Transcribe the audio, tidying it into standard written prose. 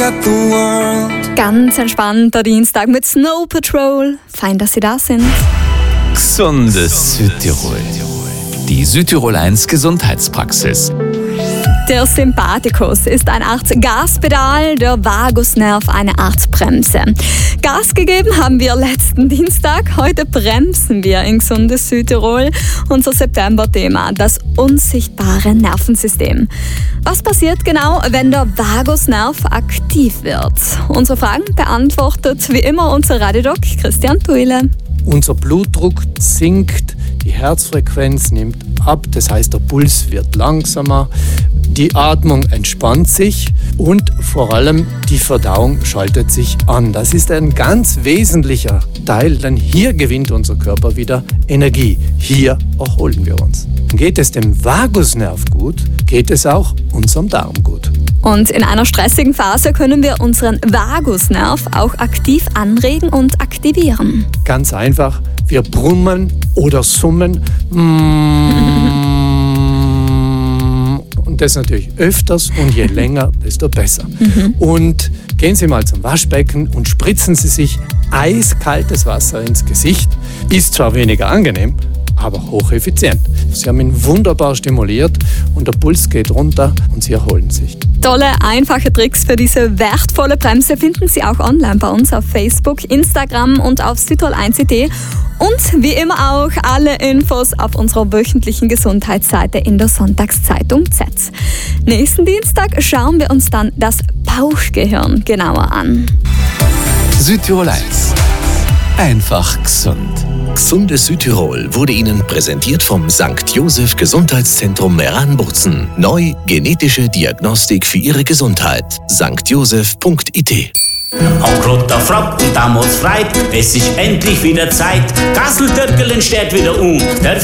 got the world. Ganz entspannter Dienstag mit Snow Patrol. Fein, dass Sie da sind. Gesundes Südtirol. Die Südtirol 1 Gesundheitspraxis. Der Sympathikus ist eine Art Gaspedal, der Vagusnerv eine Art Bremse. Gas gegeben haben wir letzten Dienstag, heute bremsen wir in Gesundes Südtirol. Unser September-Thema, das unsichtbare Nervensystem. Was passiert genau, wenn der Vagusnerv aktiv wird? Unsere Fragen beantwortet wie immer unser Radiodoc Christian Thuile. Unser Blutdruck sinkt, die Herzfrequenz nimmt ab, das heißt der Puls wird langsamer, die Atmung entspannt sich und vor allem die Verdauung schaltet sich an. Das ist ein ganz wesentlicher Teil, denn hier gewinnt unser Körper wieder Energie. Hier erholen wir uns. Geht es dem Vagusnerv gut, geht es auch unserem Darm gut. Und in einer stressigen Phase können wir unseren Vagusnerv auch aktiv anregen und aktivieren. Ganz einfach, wir brummen oder summen. Und das natürlich öfters und je länger, desto besser. Und gehen Sie mal zum Waschbecken und spritzen Sie sich eiskaltes Wasser ins Gesicht. Ist zwar weniger angenehm, aber hocheffizient. Sie haben ihn wunderbar stimuliert und der Puls geht runter und Sie erholen sich. Tolle, einfache Tricks für diese wertvolle Bremse finden Sie auch online bei uns auf Facebook, Instagram und auf südtirol1.at. Und wie immer auch alle Infos auf unserer wöchentlichen Gesundheitsseite in der Sonntagszeitung Z. Nächsten Dienstag schauen wir uns dann das Bauchgehirn genauer an. Südtirol 1. Einfach gesund. Gesundes Südtirol wurde Ihnen präsentiert vom St. Joseph Gesundheitszentrum Meran-Bozen. Neu genetische Diagnostik für Ihre Gesundheit. stjoseph.it. Auch Grotter fragt und damals freit, es ist endlich wieder Zeit. Gasseltöckeln steht wieder der